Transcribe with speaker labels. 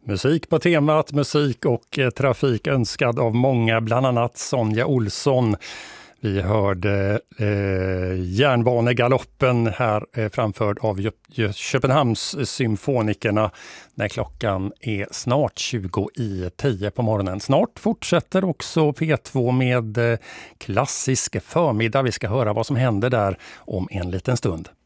Speaker 1: Musik på temat, musik och trafik önskad av många, bland annat Sonja Olsson. Vi hörde järnbanegaloppen här framförd av Köpenhamns symfonikerna när klockan är snart 20:10 på morgonen. Snart fortsätter också P2 med klassisk förmiddag. Vi ska höra vad som händer där om en liten stund.